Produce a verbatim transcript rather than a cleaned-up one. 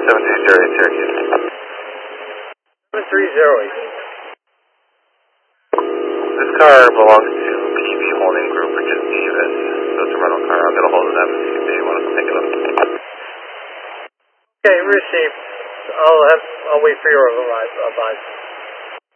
seven three zero eight Syracuse. seven three zero eight. This car belongs to P V Holding Group, which is Davis. So it's a rental car. I'll get a hold of them and see if they want to come pick it up. Okay, received. I'll have, I'll wait for your advice.